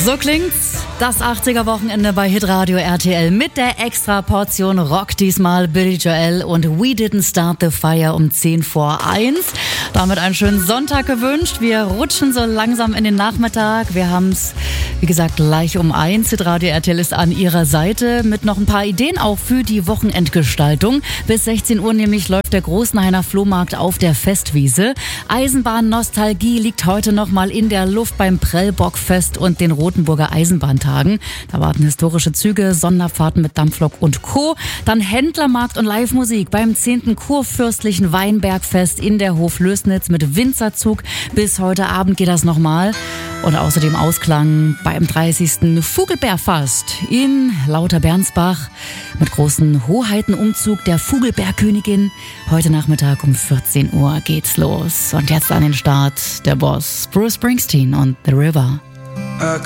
So klingt's. Das 80er-Wochenende bei Hitradio RTL mit der Extra-Portion Rock. Diesmal Billy Joel und We Didn't Start the Fire um 10:01. Damit einen schönen Sonntag gewünscht. Wir rutschen so langsam in den Nachmittag. Wir haben's, wie gesagt, gleich um 1. Hitradio RTL ist an Ihrer Seite mit noch ein paar Ideen auch für die Wochenendgestaltung. Bis 16 Uhr nämlich läuft der Großenhainer Flohmarkt auf der Festwiese. Eisenbahn-Nostalgie liegt heute nochmal in der Luft beim Prellbockfest und den Rotenburger Eisenbahntagen. Da warten historische Züge, Sonderfahrten mit Dampflok und Co. Dann Händlermarkt und Live-Musik beim 10. Kurfürstlichen Weinbergfest in der Hoflößnitz mit Winzerzug. Bis heute Abend geht das nochmal. Und außerdem Ausklang beim 30. Fugelbeerfast in Lauterbernsbach mit großen Hoheitenumzug der Fugelbeerkönigin. Heute Nachmittag um 14 Uhr geht's los. Und jetzt an den Start der Boss Bruce Springsteen und The River. I